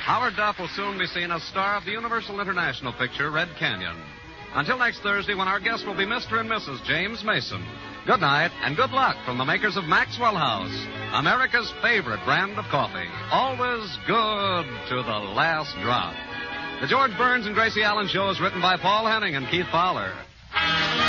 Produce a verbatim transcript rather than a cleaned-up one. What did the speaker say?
Howard Duff will soon be seen as star of the Universal International picture, Red Canyon. Until next Thursday, when our guests will be Mister and Missus James Mason. Good night and good luck from the makers of Maxwell House, America's favorite brand of coffee. Always good to the last drop. The George Burns and Gracie Allen Show is written by Paul Henning and Keith Fowler.